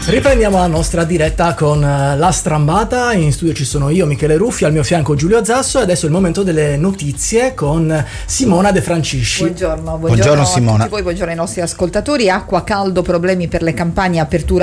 Riprendiamo la nostra diretta con La Strambata. In studio ci sono io, Michele Ruffi, al mio fianco Giulio Zasso, e adesso è il momento delle notizie con Simona De Francisci. Buongiorno Simona. A tutti voi, buongiorno ai nostri ascoltatori. Acqua, caldo, problemi per le campagne, apertura